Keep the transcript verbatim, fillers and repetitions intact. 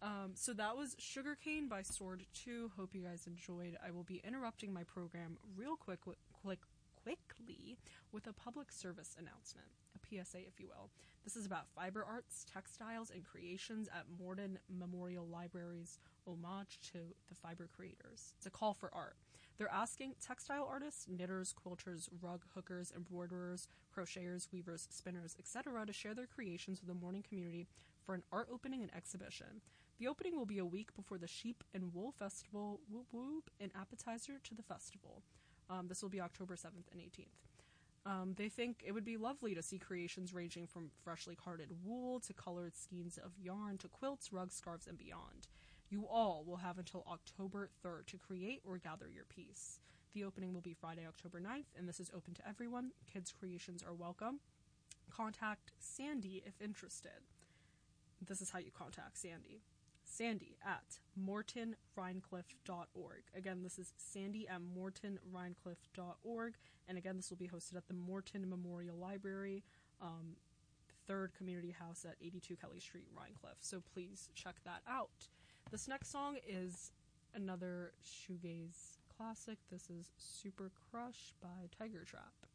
Um, so that was Sugarcane by Sword two. Hope you guys enjoyed. I will be interrupting my program real quick, quick, quickly with a public service announcement, a P S A if you will. This is about fiber arts, textiles, and creations at Morden Memorial Library's homage to the fiber creators. It's a call for art. They're asking textile artists, knitters, quilters, rug hookers, embroiderers, crocheters, weavers, spinners, et cetera to share their creations with the Morden community for an art opening and exhibition. The opening will be a week before the Sheep and Wool Festival, whoop whoop, an appetizer to the festival. Um, this will be October seventh and eighteenth. Um, they think it would be lovely to see creations ranging from freshly carded wool to colored skeins of yarn to quilts, rugs, scarves, and beyond. You all will have until October third to create or gather your piece. The opening will be Friday, October ninth, and this is open to everyone. Kids' creations are welcome. Contact Sandy if interested. This is how you contact Sandy. Sandy at morton rhinecliff dot org. Again, this is Sandy at morton rhinecliff dot org. And again, this will be hosted at the Morden Memorial Library, um, third Community House at eighty-two Kelly Street, Rhinecliff. So please check that out. This next song is another shoegaze classic. This is Super Crush by Tiger Trap.